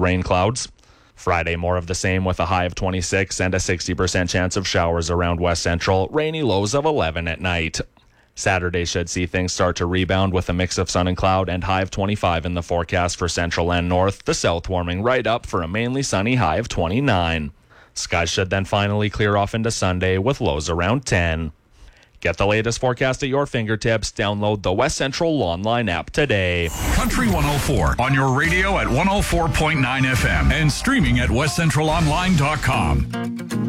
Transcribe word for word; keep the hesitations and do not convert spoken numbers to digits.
rain clouds. Friday, more of the same with a high of twenty-six and a sixty percent chance of showers around West Central, rainy lows of eleven at night. Saturday should see things start to rebound with a mix of sun and cloud and high of twenty-five in the forecast for Central and North, the South warming right up for a mainly sunny high of twenty-nine. Skies should then finally clear off into Sunday with lows around ten. Get the latest forecast at your fingertips. Download the West Central Online app today. Country one oh four on your radio at one oh four point nine F M and streaming at west central online dot com.